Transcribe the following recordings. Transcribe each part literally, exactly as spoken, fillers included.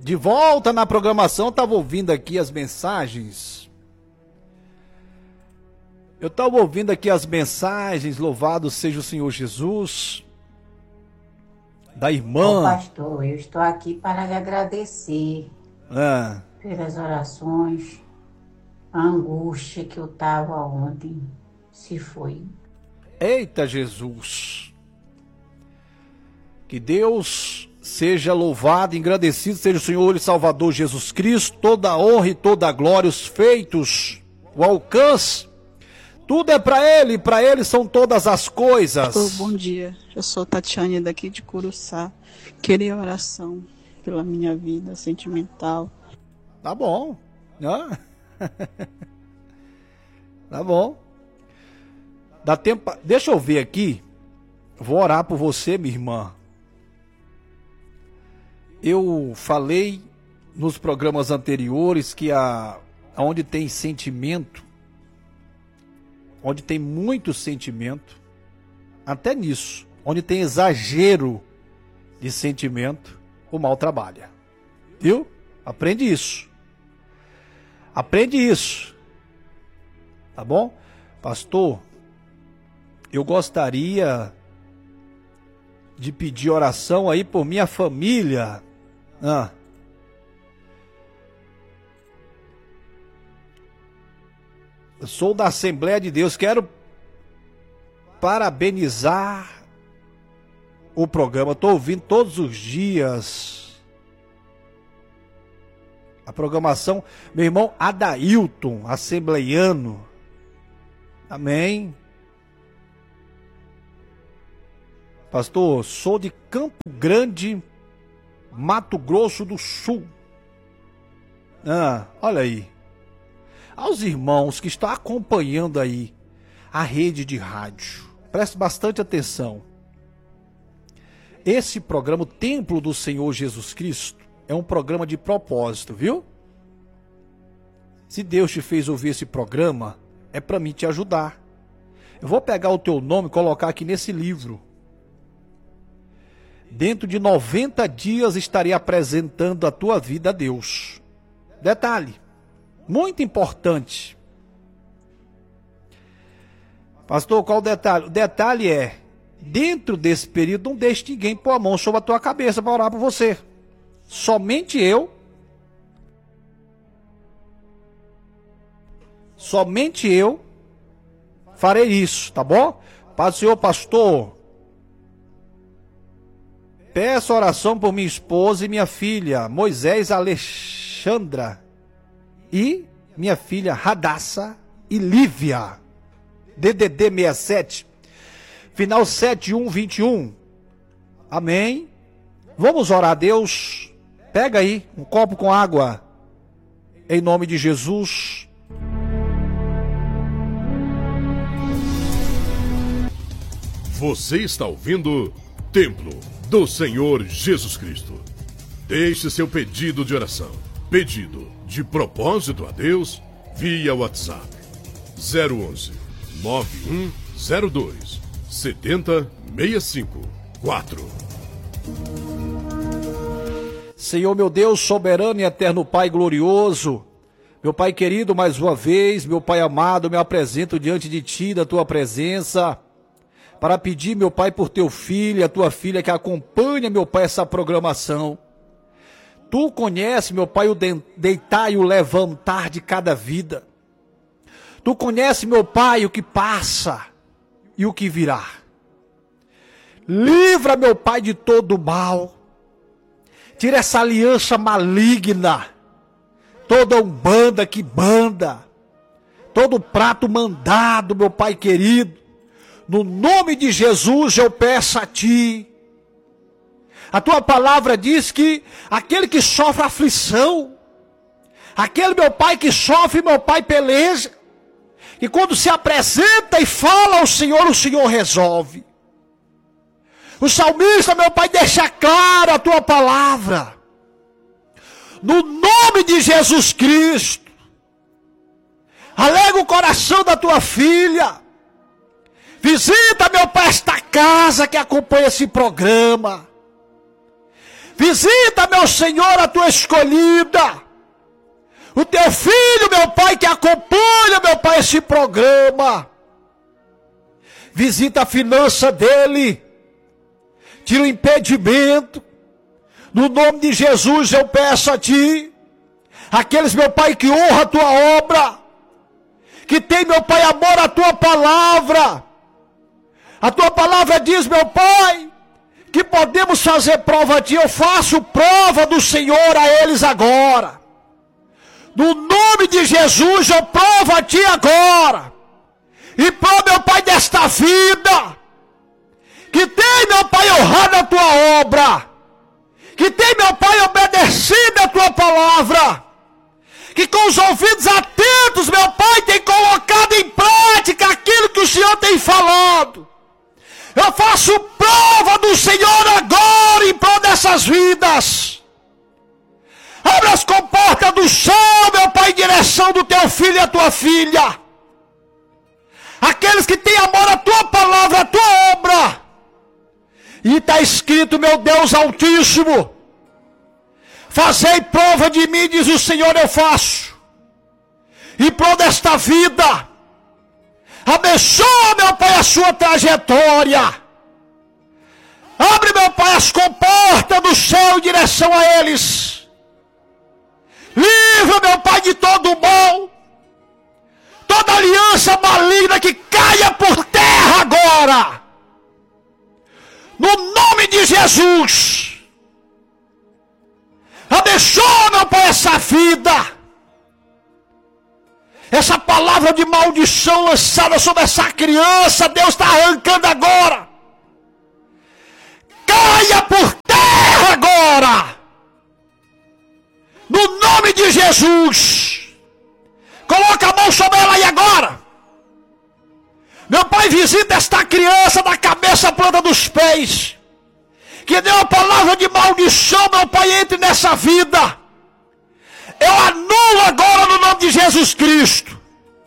De volta na programação, estava ouvindo aqui as mensagens. Eu estava ouvindo aqui as mensagens, louvado seja o Senhor Jesus, da irmã. Ô, pastor, eu estou aqui para lhe agradecer Ah. pelas orações. A angústia que eu estava ontem se foi. Eita Jesus! Que Deus seja louvado, engrandecido seja o Senhor e Salvador Jesus Cristo, toda a honra e toda a glória, os feitos, o alcance, tudo é para Ele, para Ele são todas as coisas. Pastor, bom dia, eu sou Tatiane daqui de Curuçá, queria oração pela minha vida sentimental. Tá bom, ah. Tá bom. Dá tempo, deixa eu ver aqui, vou orar por você, minha irmã. Eu falei nos programas anteriores que a, onde tem sentimento, onde tem muito sentimento, até nisso, onde tem exagero de sentimento, o mal trabalha. Viu? Aprende isso. Aprende isso. Tá bom? Pastor, eu gostaria de pedir oração aí por minha família. Ah. Eu sou da Assembleia de Deus, quero parabenizar o programa. Estou ouvindo todos os dias a programação. Meu irmão Adailton, assembleiano. Amém. Pastor, sou de Campo Grande, Mato Grosso do Sul. Ah, olha aí. Aos irmãos que estão acompanhando aí a rede de rádio, preste bastante atenção. Esse programa, o Templo do Senhor Jesus Cristo, é um programa de propósito, viu? Se Deus te fez ouvir esse programa, é para mim te ajudar. Eu vou pegar o teu nome e colocar aqui nesse livro. Dentro de noventa dias estarei apresentando a tua vida a Deus. Detalhe, muito importante. Pastor, qual o detalhe? O detalhe é, dentro desse período, não deixe ninguém pôr a mão sobre a tua cabeça para orar por você. Somente eu, somente eu farei isso, tá bom? Paz do Senhor, pastor. Peço oração por minha esposa e minha filha, Moisés Alexandra, e minha filha Radassa e Lívia, D D D sessenta e sete, final sete um vinte e um. Amém. Vamos orar a Deus. Pega aí um copo com água, em nome de Jesus. Você está ouvindo Templo do Senhor Jesus Cristo. Deixe seu pedido de oração, pedido de propósito a Deus, via WhatsApp zero onze, nove um zero dois, sete zero seis cinco quatro. Senhor meu Deus, soberano e eterno Pai glorioso, meu Pai querido, mais uma vez, meu Pai amado, me apresento diante de Ti, da Tua presença, para pedir, meu Pai, por Teu filho, a Tua filha que acompanha, meu Pai, essa programação. Tu conhece, meu Pai, o deitar e o levantar de cada vida. Tu conhece, meu Pai, o que passa e o que virá. Livra, meu Pai, de todo o mal. Tira essa aliança maligna. Toda umbanda que banda. Todo prato mandado, meu Pai querido. No nome de Jesus eu peço a Ti. A Tua palavra diz que aquele que sofre aflição, aquele meu Pai que sofre, meu Pai peleja, e quando se apresenta e fala ao Senhor, o Senhor resolve. O salmista, meu Pai, deixa claro a Tua palavra. No nome de Jesus Cristo, alega o coração da Tua filha. Visita, meu Pai, esta casa que acompanha esse programa. Visita, meu Senhor, a tua escolhida. O teu filho, meu Pai, que acompanha, meu Pai, esse programa. Visita a finança dele. Tira o impedimento. No nome de Jesus eu peço a ti. Aqueles, meu Pai, que honram a tua obra. Que tem, meu Pai, amor à tua palavra. A tua palavra diz, meu Pai, que podemos fazer prova de ti. Eu faço prova do Senhor a eles agora. No nome de Jesus eu provo a ti agora. E provo, meu Pai, desta vida. Que tem, meu Pai, honrado a tua obra. Que tem, meu Pai, obedecido a tua palavra. Que com os ouvidos atentos, meu Pai, tem colocado em prática aquilo que o Senhor tem falado. Eu faço prova do Senhor agora em prol dessas vidas. Abre as comportas do céu, meu Pai, em direção do teu filho e a tua filha. Aqueles que têm amor à tua palavra, à tua obra. E está escrito, meu Deus Altíssimo, fazei prova de mim, diz o Senhor, eu faço. Em prol desta vida. Abençoa, meu Pai, a sua trajetória. Abre, meu Pai, as comportas do céu em direção a eles. Livra, meu Pai, de todo o mal. Toda aliança maligna que caia por terra agora. No nome de Jesus. Abençoa, meu Pai, essa vida. Essa palavra de maldição lançada sobre essa criança, Deus está arrancando agora. Caia por terra agora. No nome de Jesus. Coloca a mão sobre ela aí agora. Meu Pai, visita esta criança da cabeça à planta dos pés. Que deu a palavra de maldição, meu Pai, entre nessa vida. Eu anulo agora no nome de Jesus Cristo.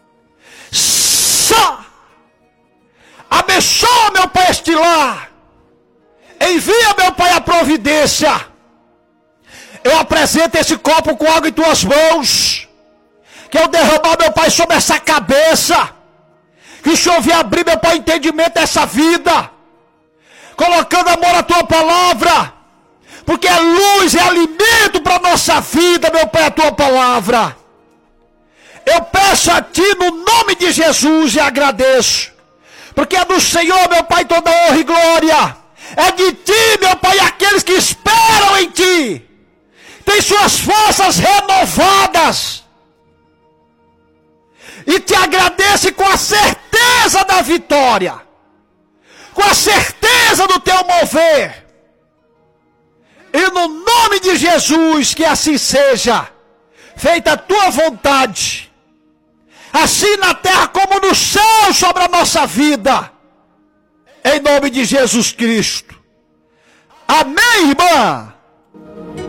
Só. Abençoa, meu Pai, este lar. Envia, meu Pai, a providência. Eu apresento esse copo com água em tuas mãos. Que eu derramar, meu Pai, sobre essa cabeça. Que o Senhor venha abrir, meu Pai, entendimento dessa vida. Colocando amor à tua palavra. Porque é luz, é alimento para a nossa vida, meu Pai, a tua palavra. Eu peço a ti no nome de Jesus e agradeço. Porque é do Senhor, meu Pai, toda honra e glória. É de ti, meu Pai, aqueles que esperam em ti. Tem suas forças renovadas. E te agradece com a certeza da vitória. Com a certeza do teu mover. E no nome de Jesus, que assim seja, feita a tua vontade, assim na terra como no céu, sobre a nossa vida, em nome de Jesus Cristo. Amém, irmã?